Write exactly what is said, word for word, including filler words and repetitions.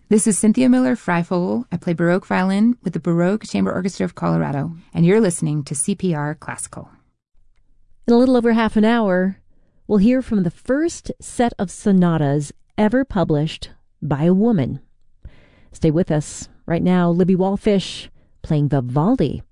This is Cynthia Miller-Freifogel. I play Baroque violin with the Baroque Chamber Orchestra of Colorado, and you're listening to C P R Classical. In a little over half an hour, we'll hear from the first set of sonatas ever published by a woman. Stay with us. Right now, Libby Wallfish playing Vivaldi.